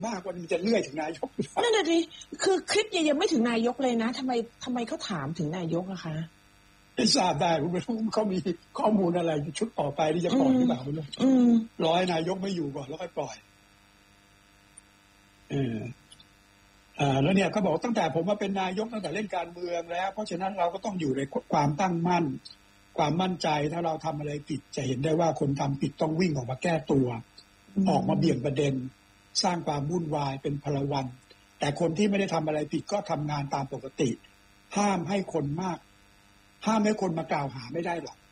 มากว่ามันจะเลื่อยถึงนายกนั่นแหละดิคือคลิปยังไม่ถึงนายกเลยนะทำไมเขาถามถึงนายกอะคะไม่ทราบได้คุณไม่รู้เขามีข้อมูลอะไรชุดต่อไปที่จะปล่อยหรือเปล่าไม่รู้ร้อยนายกไม่อยู่ก่อนแล้วค่อยปล่อยแล้วเนี่ยเขาบอกตั้งแต่ผมมาเป็นนายกตั้งแต่เล่นการเมืองแล้วเพราะฉะนั้นเราก็ต้องอยู่ในความตั้งมั่นความมั่นใจถ้าเราทำอะไรผิดจะเห็นได้ว่าคนทำผิดต้องวิ่งออกมาแก้ตัวออกมาเบี่ยงประเด็นสร้างความวุ่นวายเป็นพลวันแต่คนที่ไม่ได้ทำอะไรผิดก็ทำงานตามปกติห้ามให้คนมากล่าวหาไม่ได้หรอก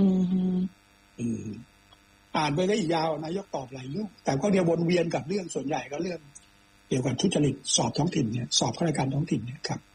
อ่านไปได้อีกยาวนายกตอบหลายเรื่องแต่ก็เดียววนเวียนกับเรื่องส่วนใหญ่ก็เรื่องเกี่ยวกับทุจริตสอบท้องถิ่นเนี่ยสอบข้าราชการท้องถิ่นเนี่ยครับ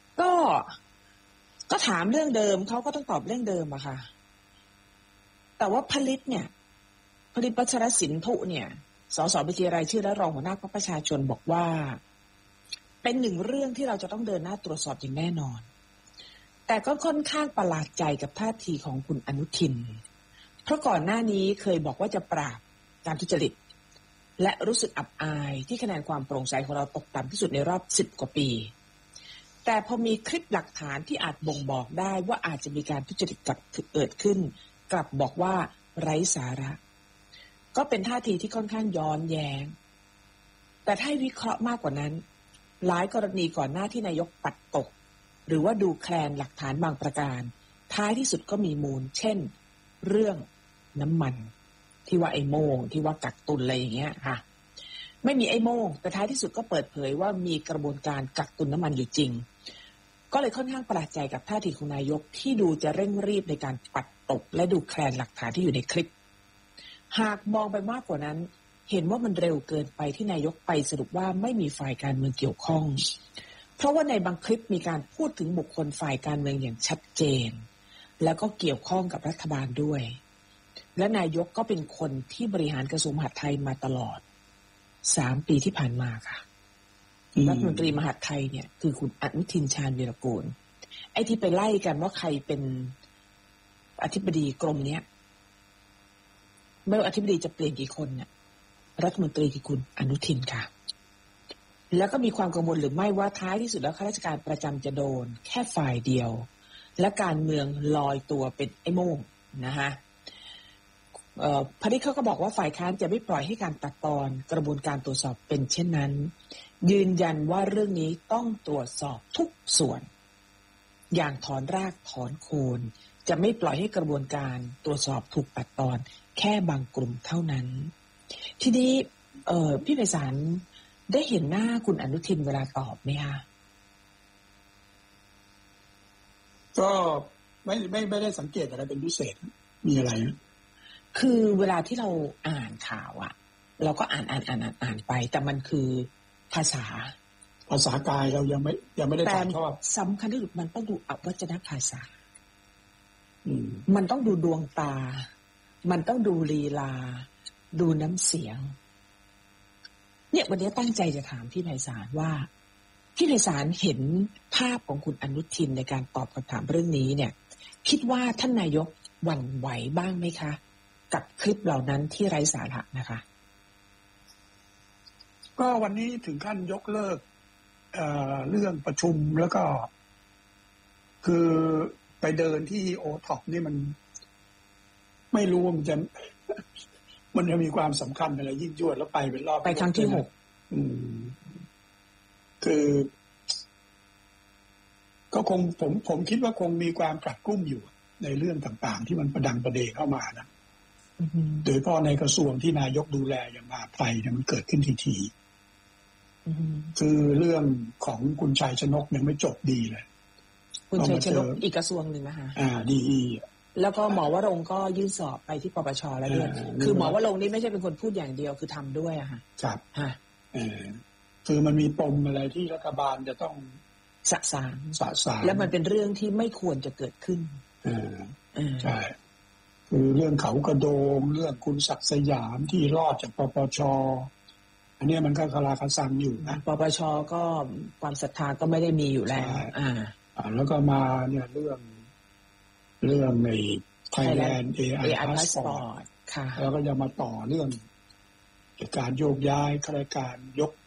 ก็ถามเรื่องเดิมเขาก็ต้องตอบเรื่องเดิมอะค่ะแต่ว่าผลิตวัชรศิลปุเนี่ยสสบัญชีรายชื่อและรองหัวหน้าพรรคประชาชนบอกว่าเป็นหนึ่งเรื่องที่เราจะต้องเดินหน้าตรวจสอบอย่างแน่นอนแต่ก็ค่อนข้างประหลาดใจกับท่าทีของคุณอนุทินเพราะก่อนหน้านี้เคยบอกว่าจะปราบการทุจริตและรู้สึกอับอายที่คะแนนความโปร่งใสของเราตกต่ำที่สุดในรอบ10 กว่าปีแต่พอมีคลิปหลักฐานที่อาจบ่งบอกได้ว่าอาจจะมีการทุจริตเกิดขึ้นกลับบอกว่าไร้สาระก็เป็นท่าทีที่ค่อนข้างย้อนแย้งแต่ถ้าวิเคราะห์มากกว่านั้นหลายกรณีก่อนหน้าที่นายกปัดตกหรือว่าดูแคลนหลักฐานบางประการท้ายที่สุดก็มีมูลเช่นเรื่องน้ำมันที่ว่าไอ้โม่งที่ว่ากักตุนอะไรอย่างเงี้ยค่ะไม่มีไอ้โม่งแต่ท้ายที่สุดก็เปิดเผยว่ามีกระบวนการกักตุนน้ำมันอยู่จริงก็เลยค่อนข้างประหลาดใจกับท่าทีของนายกที่ดูจะเร่งรีบในการปัดตกและดูแคลนหลักฐานที่อยู่ในคลิปหากมองไปมากกว่านั้นเห็นว่ามันเร็วเกินไปที่นายกไปสรุปว่าไม่มีฝ่ายการเมืองเกี่ยวข้องเพราะว่าในบางคลิปมีการพูดถึงบุคคลฝ่ายการเมืองอย่างชัดเจนแล้วก็เกี่ยวข้องกับรัฐบาลด้วยและนายกก็เป็นคนที่บริหารกระทรวงมหาดไทยมาตลอด3 ปีที่ผ่านมาค่ะรัฐมนตรีมหาดไทยเนี่ยคือคุณอนุทินชาญวีรกูลไอ้ที่ไปไล่กันว่าใครเป็นอธิบดีกรมเนี้ยไม่ว่าอธิบดีจะเปลี่ยนกี่คนเนี่ยรัฐมนตรีคือคุณอนุทินค่ะแล้วก็มีความกังวลหรือไม่ว่าท้ายที่สุดแล้วข้าราชการประจำจะโดนแค่ฝ่ายเดียวและการเมืองลอยตัวเป็นไอ้โม่งนะคะพริตเขาก็บอกว่าฝ่ายค้านจะไม่ปล่อยให้การตัดตอนกระบวนการตรวจสอบเป็นเช่นนั้นยืนยันว่าเรื่องนี้ต้องตรวจสอบทุกส่วนอย่างถอนรากถอนโคนจะไม่ปล่อยให้กระบวนการตรวจสอบถูกตัดตอนแค่บางกลุ่มเท่านั้นทีนี้พี่ไพศาลได้เห็นหน้าคุณอนุทินเวลาตอบไหมคะก็ไม่ได้สังเกตอะไรเป็นพิเศษมีอะไรคือเวลาที่เราอ่านข่าวอะเราก็อ่านไปแต่มันคือภาษสำคัญที่สุดมันต้องดูอวัจนภาษามันต้องดูดวงตามันต้องดูลีลาดูน้ำเสียงเนี่ยวันนี้ตั้งใจจะถามพี่ไพศาลว่าพี่ไพศาลเห็นภาพของคุณอนุทินในการตอบคำถามเรื่องนี้เนี่ยคิดว่าท่านนายกหวั่นไหวบ้างไหมคะกับคลิปเหล่านั้นที่ไร้สาระนะคะก็วันนี้ถึงขั้นยกเลิกเรื่องประชุมแล้วก็คือไปเดินที่โอท็อปนี่มันไม่รู้มันจะมีความสำคัญอะไรยิ่งยวดแล้วไปเป็นรอบไปครั้งที่6 คือก็คงผมคิดว่าคงมีความกลัดกลุ้มอยู่ในเรื่องต่างๆที่มันประดังประเดเข้ามานะโดยเฉพาะในกระทรวงที่นายกดูแลอย่างมหาดไทยเนี่ยมันเกิดขึ้นทีคือเรื่องของคุณชัยชนกยังไม่จบดีเลยคุณชัยชนกอีกกระทรวงหนึ่งนะคะดีแล้วก็หมอวรงค์ก็ยื่นสอบไปที่ปปชแล้วด้วยคือหมอวรงค์นี่ไม่ใช่เป็นคนพูดอย่างเดียวคือทำด้วยอะค่ะครับคือมันมีปมอะไรที่รัฐบาลจะต้องสะสางและมันเป็นเรื่องที่ไม่ควรจะเกิดขึ้นใช่คือเรื่องเขากระโดงเรื่องคุณศักดิ์สยามที่รอดจากปปชอันนี้มันก็คลาคซังอยู่นะปปชก็ความศรัทธาก็ไม่ได้มีอยู่แล้วแล้วก็มาเนี่ยเรื่องใน Thailand AI Passport ค่ะแล้วก็จะมาต่อเรื่องการโยกย้ายข้าราชการยก